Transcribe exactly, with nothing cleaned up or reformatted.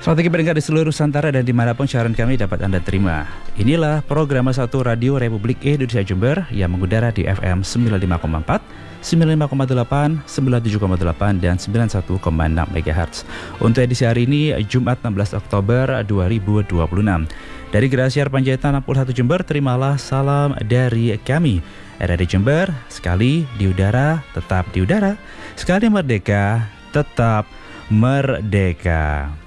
Strategi pendengar di seluruh Nusantara dan dimanapun siaran kami dapat Anda terima. Inilah program satu Radio Republik Indonesia Jember yang mengudara di F M sembilan puluh lima koma empat, sembilan puluh lima koma delapan, sembilan puluh tujuh koma delapan, dan sembilan puluh satu koma enam megahertz. Untuk edisi hari ini, Jumat enam belas Oktober dua ribu dua puluh enam. Dari Gerai Siar Panjaitan enam puluh satu Jember, terimalah salam dari kami. R R I Jember, sekali di udara, tetap di udara. Sekali merdeka, tetap merdeka.